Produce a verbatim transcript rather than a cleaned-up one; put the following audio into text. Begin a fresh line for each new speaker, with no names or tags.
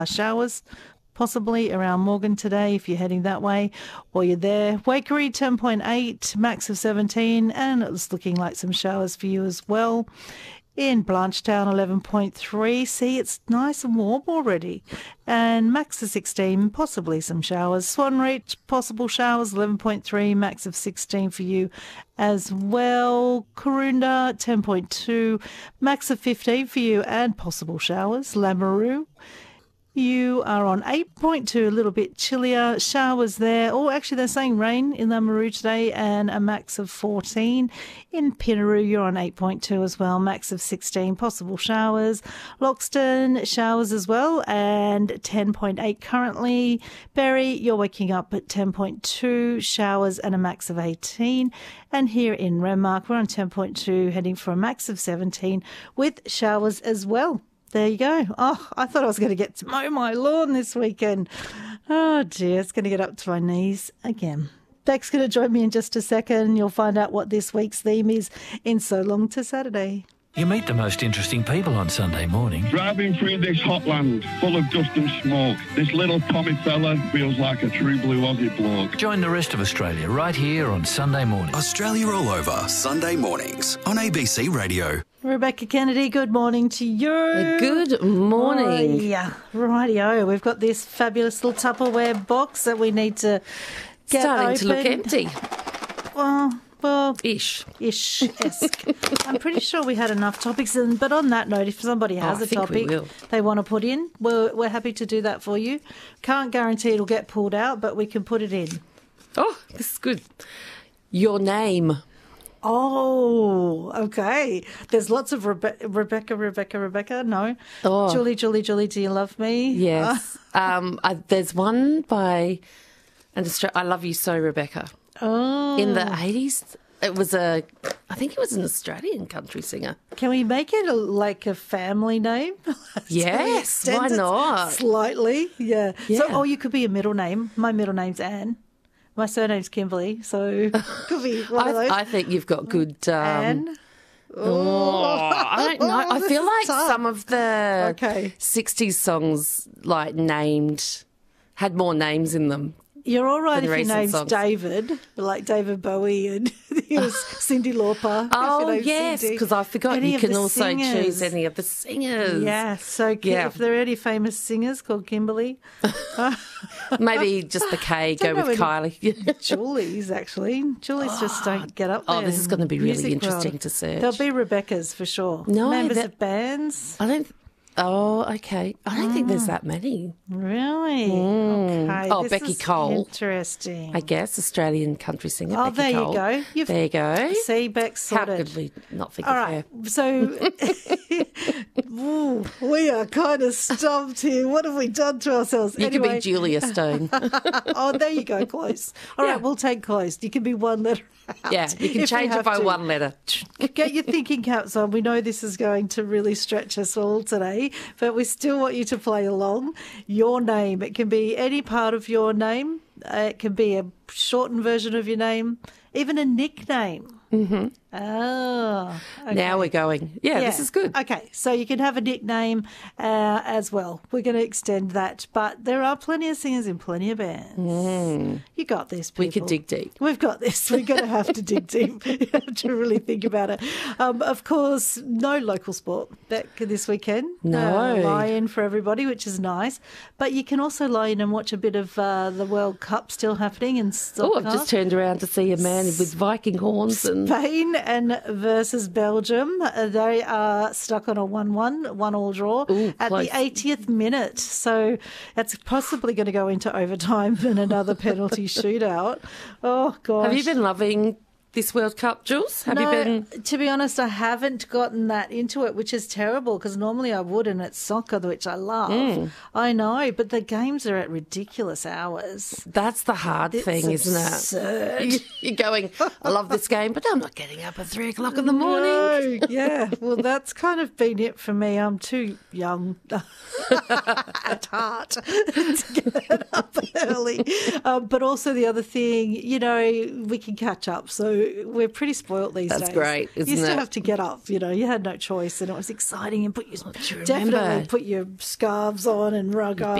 showers possibly around Morgan today if you're heading that way or you're there. Waikerie ten point eight, max of seventeen, and it's looking like some showers for you as well. In Blanchetown, eleven point three. See, it's nice and warm already. And max of sixteen, possibly some showers. Swanreach, possible showers, eleven point three, max of sixteen for you as well. Karoonda, ten point two, max of fifteen for you and possible showers. Lameroo, you are on eight point two, a little bit chillier. Showers there. Oh, actually, they're saying rain in Lameroo today and a max of fourteen. In Pinaroo, you're on eight point two as well, max of sixteen. Possible showers. Loxton, showers as well, and ten point eight currently. Berry, you're waking up at ten point two, showers and a max of eighteen. And here in Renmark, we're on ten point two, heading for a max of seventeen with showers as well. There you go. Oh, I thought I was going to get to mow my lawn this weekend. Oh, dear. It's going to get up to my knees again. Beck's going to join me in just a second. You'll find out what this week's theme is in So Long to Saturday.
You meet the most interesting people on Sunday morning.
Driving through this hot land full of dust and smoke, this little Tommy fella feels like a true blue Aussie bloke.
Join the rest of Australia right here on Sunday morning.
Australia All Over, Sunday mornings on A B C Radio.
Rebecca Kennedy, good morning to you.
Good morning.
Oh, yeah, rightio. We've got this fabulous little Tupperware box that we need to get
Starting
open.
to look empty.
Well, well,
Ish.
ish-esque. I'm pretty sure we had enough topics, and but on that note, if somebody has
Oh, I
a
think we
topic
will.
they want to put in, we're we're happy to do that for you. Can't guarantee it'll get pulled out, but we can put it in.
Oh, this is good. Your name.
Oh, okay. There's lots of Rebe- Rebecca, Rebecca, Rebecca. No.
Oh.
Julie, Julie, Julie, do you love me?
Yes. um, I, there's one by an Austra- I Love You So, Rebecca.
Oh.
In the eighties. It was a, I think it was an Australian country singer.
Can we make it a, like a family name?
Yes,
Can we
why
extend it
not?
Slightly, yeah.
Yeah.
So, oh, you could be a middle name. My middle name's Anne. My surname's Kimberly, so could be one of
I,
those.
I think you've got good. Um,
Anne.
Oh, I don't know. I
This
feel
is
like
tough.
some of the
Okay.
sixties songs, like named, had more names in them.
You're all right
the
if your
recent
name's
songs.
David, like David Bowie and he was Cyndi Lauper. if your
Oh,
name's
yes,
Cyndi.
because I forgot
Any
you
of
can
the
also
singers.
choose any of the singers.
Yeah, so Ki-
Yeah.
if there are any famous singers called Kimberly,
Maybe just the K, go
Don't
with
know
Kylie.
Julie's actually. Julie's just don't get up there.
Oh, this is going to be
in
really
music
interesting
world.
to search.
There'll be Rebecca's for sure.
No,
Members
that-
of bands.
I don't. Oh, okay. I don't think there's that many.
Really? Okay.
Oh,
this
Becky
is
Cole.
Interesting.
I guess Australian country singer.
Oh,
Becky
there you
Cole.
go. You've-
There you go.
See, Beck's
How
sorted.
could we not think
All
of
right,
her?
so Ooh, we are kind of stumped here. What have we done to ourselves?
You
anyway,
could be Julia Stone.
Oh, there you go, close. All right,
Yeah.
we'll take close. You can be one letter out.
Yeah, you can
if we
change it
have
by
to.
one letter.
Get your thinking caps on. We know this is going to really stretch us all today, but we still want you to play along. Your name. It can be any part of your name. Uh, it can be a shortened version of your name, even a nickname. Mm-hmm. Oh, okay.
Now we're going. Yeah, this is good.
Okay, so you can have a nickname uh, as well. We're going to extend that, but there are plenty of singers in plenty of bands. You got this, people.
We could dig deep.
We've got this. We're going to have to dig deep. You have to really think about it. Um, of course, no local sport back this weekend.
No.
Uh, lie in for everybody, which is nice. But you can also lie in and watch a bit of uh, the World Cup still happening in soccer.
Oh, I've just turned around to see a man with Viking horns and
Spain and versus Belgium. Uh, they are stuck on a one-one, one-all draw
Ooh,
at
close.
the eightieth minute. So that's possibly going to go into overtime and another penalty shootout. Oh, gosh.
Have you been loving this World Cup, Jules? Have
no,
you been?
to be honest, I haven't gotten that into it, which is terrible because normally I would, and it's soccer, which I love.
Mm.
I know, but the games are at ridiculous hours.
That's the hard
It's
thing, isn't it?
absurd.
You're going, I love this game, but I'm not getting up at three o'clock in the morning.
No, yeah. Well, that's kind of been it for me. I'm too young at heart to get up early. Um, but also the other thing, you know, we can catch up. So So we're pretty spoilt these
That's
days.
great,
You
isn't
used to
it?
have to get up, you know, you had no choice, and it was exciting, and put your,
you
definitely
remember?
put your scarves on and rug up.